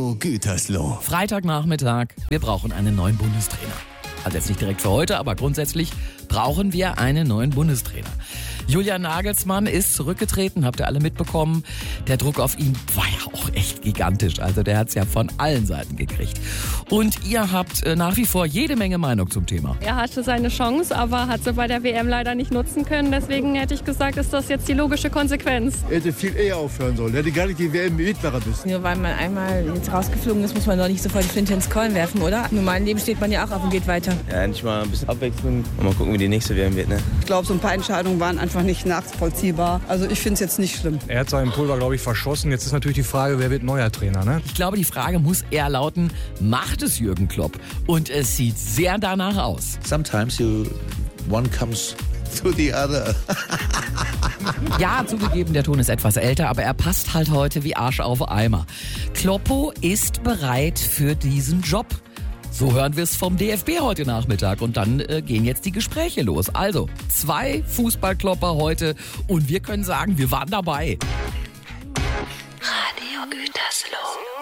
Radio Gütersloh. Freitagnachmittag, wir brauchen einen neuen Bundestrainer. Also jetzt nicht direkt für heute, aber grundsätzlich brauchen wir einen neuen Bundestrainer. Julian Nagelsmann ist zurückgetreten, habt ihr alle mitbekommen. Der Druck auf ihn war ja auch echt gigantisch. Also der hat es ja von allen Seiten gekriegt. Und ihr habt nach wie vor jede Menge Meinung zum Thema. Er hatte seine Chance, aber hat sie bei der WM leider nicht nutzen können. Deswegen hätte ich gesagt, ist das jetzt die logische Konsequenz. Er hätte viel eher aufhören sollen. Er hätte gar nicht die WM mitmachen müssen. Nur weil man einmal jetzt rausgeflogen ist, muss man doch nicht sofort die Flinte ins Korn werfen, oder? Im normalen Leben steht man ja auch auf und geht weiter. Ja, endlich mal ein bisschen Abwechslung und mal gucken, wie die nächste WM wird. Ne? Ich glaube, so ein paar Entscheidungen waren einfach nicht nachvollziehbar. Also ich finde es jetzt nicht schlimm. Er hat seinen Pulver, glaube ich, verschossen. Jetzt ist natürlich die Frage, wer wird neuer Trainer, ne? Ich glaube, die Frage muss eher lauten, macht es Jürgen Klopp? Und es sieht sehr danach aus. Sometimes one comes to the other. Ja, zugegeben, der Ton ist etwas älter, aber er passt halt heute wie Arsch auf Eimer. Kloppo ist bereit für diesen Job. So hören wir es vom DFB heute Nachmittag und dann gehen jetzt die Gespräche los. Also 2 Fußballklopper heute und wir können sagen, wir waren dabei. Radio Gütersloh.